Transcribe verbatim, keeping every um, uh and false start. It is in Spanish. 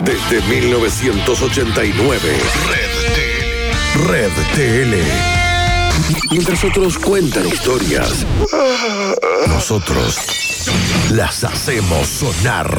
desde mil novecientos ochenta y nueve. Red T L. Red T L. Mientras otros cuentan historias, nosotros las hacemos sonar.